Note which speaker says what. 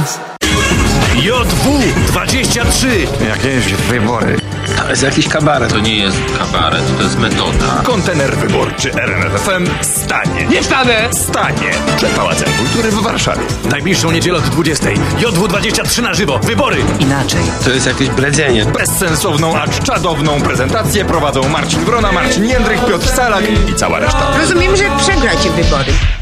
Speaker 1: Szans.
Speaker 2: JW23.
Speaker 1: Jakieś wybory.
Speaker 3: To jest jakiś kabaret.
Speaker 4: To nie jest kabaret, to jest metoda.
Speaker 2: Kontener wyborczy RMF FM stanie.
Speaker 3: Nie wstanę!
Speaker 2: Stanie przed Pałacem Kultury w Warszawie. Najbliższą niedzielę od 20. JW23 na żywo. Wybory.
Speaker 5: Inaczej.
Speaker 3: To jest jakieś bredzenie.
Speaker 2: Bezsensowną, acz czadowną prezentację prowadzą Marcin Wrona, Marcin Jędrych, Piotr Salak i cała reszta.
Speaker 6: Rozumiem, że przegracie wybory.